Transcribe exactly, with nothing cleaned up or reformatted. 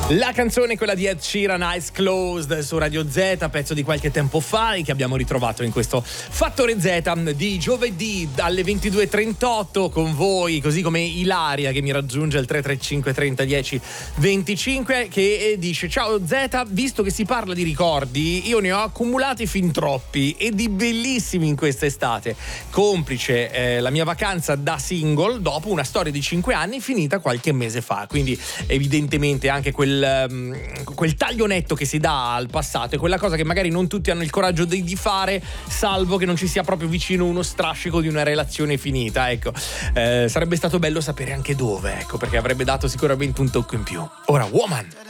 La canzone è quella di Ed Sheeran, Eyes Closed, su Radio Z, pezzo di qualche tempo fa e che abbiamo ritrovato in questo Fattore Z di giovedì alle ventidue e trentotto con voi, così come Ilaria che mi raggiunge al tre tre cinque trenta dieci venticinque, che dice: ciao Z, visto che si parla di ricordi, io ne ho accumulati fin troppi e di bellissimi in quest'estate, complice eh, la mia vacanza da single dopo una storia di cinque anni finita qualche mese fa. Quindi evidentemente anche quel quel taglio netto che si dà al passato è quella cosa che magari non tutti hanno il coraggio di, di fare, salvo che non ci sia proprio vicino uno strascico di una relazione finita. Ecco, eh, sarebbe stato bello sapere anche dove, ecco, perché avrebbe dato sicuramente un tocco in più. Ora, Woman.